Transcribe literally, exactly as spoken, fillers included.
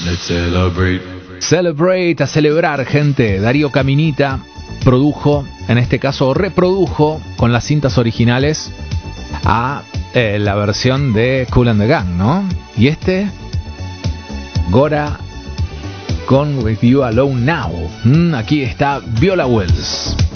Let's celebrate. Celebrate, a celebrar, gente. Darío Caminita produjo, en este caso reprodujo con las cintas originales a eh, la versión de Kool and the Gang, ¿no? Y este, Gora con With You Alone Now. Mm, aquí está Viola Wells.